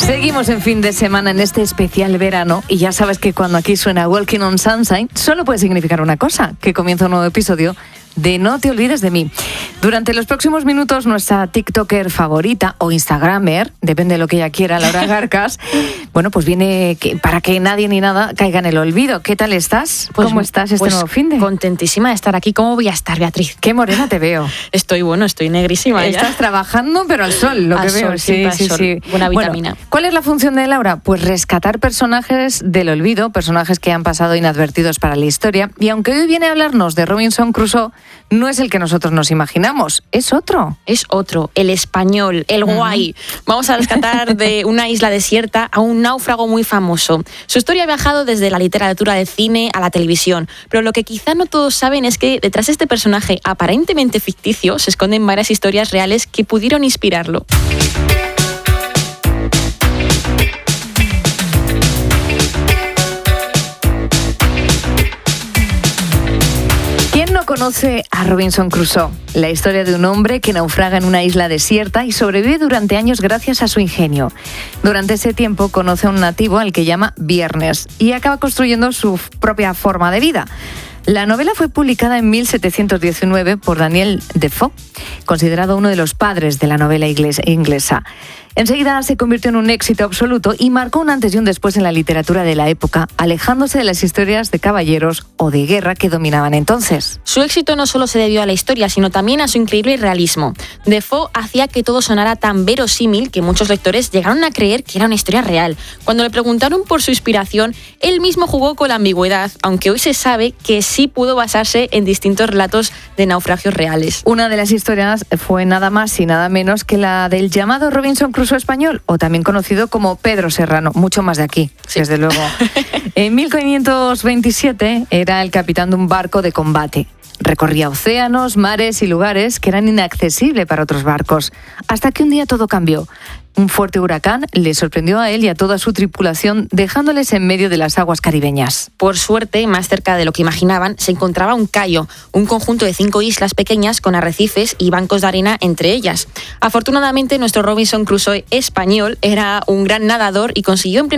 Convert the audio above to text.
Seguimos en fin de semana en este especial verano y ya sabes que cuando aquí suena Walking on Sunshine solo puede significar una cosa, que comienza un nuevo episodio de No te olvides de mí. Durante los próximos minutos nuestra TikToker favorita o Instagramer, depende de lo que ella quiera, Laura Garcas, bueno, pues viene para que nadie ni nada caiga en el olvido. ¿Qué tal estás? Pues, ¿Cómo estás este nuevo finde? Contentísima de estar aquí. ¿Cómo voy a estar, Beatriz? Qué morena te veo. Estoy negrísima. Estás trabajando, pero al sol, lo al que veo. Sol, sí. Buena vitamina. Bueno, ¿cuál es la función de Laura? Pues rescatar personajes del olvido, personajes que han pasado inadvertidos para la historia. Y aunque hoy viene a hablarnos de Robinson Crusoe, no es el que nosotros nos imaginamos, es otro. Es otro, el español, el guay. Vamos a rescatar de una isla desierta a un náufrago muy famoso. Su historia ha viajado desde la literatura de cine a la televisión, pero lo que quizá no todos saben es que detrás de este personaje aparentemente ficticio se esconden varias historias reales que pudieron inspirarlo. Conoce a Robinson Crusoe, la historia de un hombre que naufraga en una isla desierta y sobrevive durante años gracias a su ingenio. Durante ese tiempo conoce a un nativo al que llama Viernes y acaba construyendo su propia forma de vida. La novela fue publicada en 1719 por Daniel Defoe, considerado uno de los padres de la novela inglesa. Enseguida se convirtió en un éxito absoluto y marcó un antes y un después en la literatura de la época, alejándose de las historias de caballeros o de guerra que dominaban entonces. Su éxito no solo se debió a la historia, sino también a su increíble realismo. Defoe hacía que todo sonara tan verosímil que muchos lectores llegaron a creer que era una historia real. Cuando le preguntaron por su inspiración, él mismo jugó con la ambigüedad, aunque hoy se sabe que sí pudo basarse en distintos relatos de naufragios reales. Una de las historias fue nada más y nada menos que la del llamado Robinson Crusoe español, o también conocido como Pedro Serrano, mucho más de aquí, sí. Desde luego. En 1527 era el capitán de un barco de combate. Recorría océanos, mares y lugares que eran inaccesibles para otros barcos, hasta que un día todo cambió. Un fuerte huracán le sorprendió a él y a toda su tripulación, dejándoles en medio de las aguas caribeñas. Por suerte, más cerca de lo que imaginaban, se encontraba un cayo, un conjunto de 5 islas pequeñas con arrecifes y bancos de arena entre ellas. Afortunadamente, nuestro Robinson Crusoe español era un gran nadador y consiguió